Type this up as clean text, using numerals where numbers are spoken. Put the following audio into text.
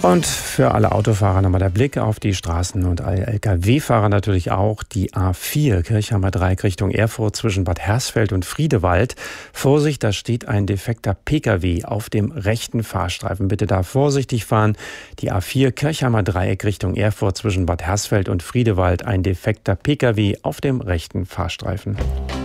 Und für alle Autofahrer nochmal der Blick auf die Straßen und alle Lkw-Fahrer natürlich auch. Die A4 Kirchheimer Dreieck Richtung Erfurt zwischen Bad Hersfeld und Friedewald. Vorsicht, da steht ein defekter Pkw auf dem rechten Fahrstreifen. Bitte da vorsichtig fahren. Die A4 Kirchheimer Dreieck Richtung Erfurt zwischen Bad Hersfeld und Friedewald. Ein defekter Pkw auf dem rechten Fahrstreifen.